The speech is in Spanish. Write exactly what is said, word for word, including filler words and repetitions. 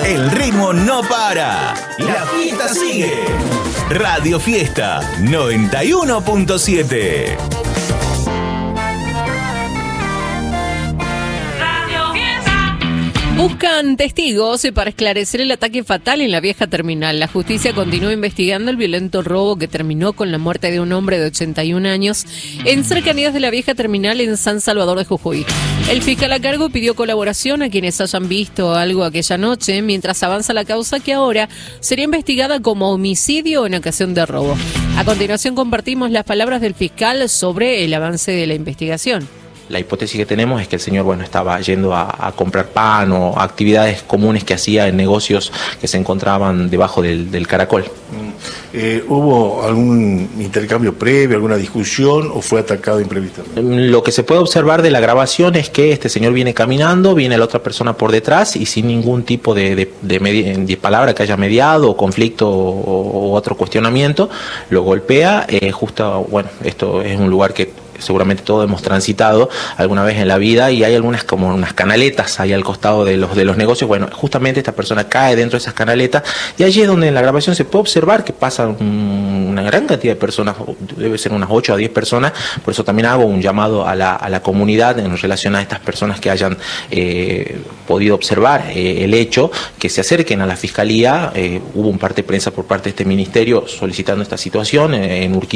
El ritmo no para. La fiesta sigue. Radio Fiesta noventa y uno punto siete. Buscan testigos para esclarecer el ataque fatal en la vieja terminal. La justicia continúa investigando el violento robo que terminó con la muerte de un hombre de ochenta y un años en cercanías de la vieja terminal en San Salvador de Jujuy. El fiscal a cargo pidió colaboración a quienes hayan visto algo aquella noche, mientras avanza la causa que ahora sería investigada como homicidio en ocasión de robo. A continuación compartimos las palabras del fiscal sobre el avance de la investigación. La hipótesis que tenemos es que el señor, bueno, estaba yendo a, a comprar pan o actividades comunes que hacía en negocios que se encontraban debajo del, del Caracol. Eh, ¿Hubo algún intercambio previo, alguna discusión o fue atacado imprevistamente? Lo que se puede observar de la grabación es que este señor viene caminando, viene la otra persona por detrás y sin ningún tipo de, de, de, medi- de palabra que haya mediado o conflicto o, o otro cuestionamiento, lo golpea. Eh, justo, bueno, esto es un lugar que seguramente todos hemos transitado alguna vez en la vida y hay algunas como unas canaletas ahí al costado de los de los negocios. Bueno, justamente esta persona cae dentro de esas canaletas y allí es donde en la grabación se puede observar que pasan una gran cantidad de personas, debe ser unas ocho a diez personas. Por eso también hago un llamado a la, a la comunidad en relación a estas personas que hayan eh, podido observar eh, el hecho, que se acerquen a la fiscalía. Eh, hubo un parte de prensa por parte de este ministerio solicitando esta situación eh, en Urquiza.